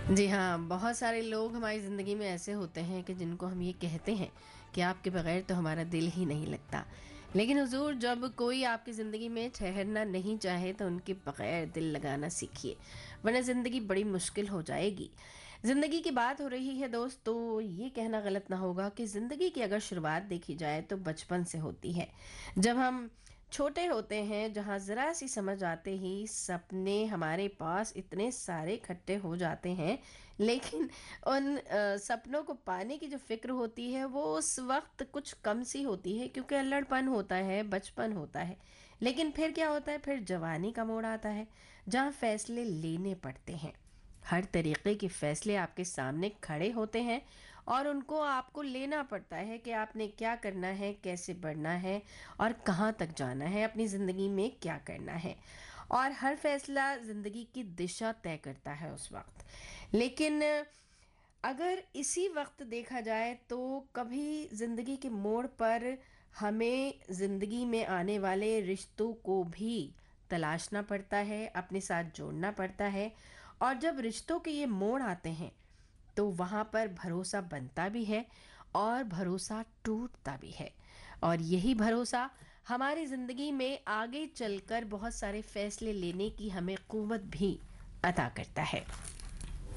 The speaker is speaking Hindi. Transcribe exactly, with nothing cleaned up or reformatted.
जी हाँ, बहुत सारे लोग हमारी ज़िंदगी में ऐसे होते हैं कि जिनको हम ये कहते हैं कि आपके बगैर तो हमारा दिल ही नहीं लगता। लेकिन हुज़ूर, जब कोई आपकी ज़िंदगी में ठहरना नहीं चाहे तो उनके बगैर दिल लगाना सीखिए, वरना ज़िंदगी बड़ी मुश्किल हो जाएगी। ज़िंदगी की बात हो रही है दोस्त, तो ये कहना गलत ना होगा कि ज़िंदगी की अगर शुरुआत देखी जाए तो बचपन से होती है। जब हम छोटे होते हैं, जहाँ ज़रा सी समझ आते ही सपने हमारे पास इतने सारे इकट्ठे हो जाते हैं, लेकिन उन अ, सपनों को पाने की जो फ़िक्र होती है वो उस वक़्त कुछ कम सी होती है, क्योंकि अल्लड़पन होता है, बचपन होता है। लेकिन फिर क्या होता है, फिर जवानी का मोड़ आता है, जहाँ फ़ैसले लेने पड़ते हैं। हर तरीके के फ़ैसले आपके सामने खड़े होते हैं और उनको आपको लेना पड़ता है कि आपने क्या करना है, कैसे बढ़ना है और कहाँ तक जाना है, अपनी ज़िंदगी में क्या करना है। और हर फ़ैसला ज़िंदगी की दिशा तय करता है उस वक़्त। लेकिन अगर इसी वक़्त देखा जाए तो कभी ज़िंदगी के मोड़ पर हमें ज़िंदगी में आने वाले रिश्तों को भी तलाशना पड़ता है, अपने साथ जोड़ना पड़ता है। और जब रिश्तों के ये मोड़ आते हैं, तो वहाँ पर भरोसा बनता भी है और भरोसा टूटता भी है। और यही भरोसा हमारी ज़िंदगी में आगे चलकर बहुत सारे फ़ैसले लेने की हमें क़ुव्वत भी अता करता है।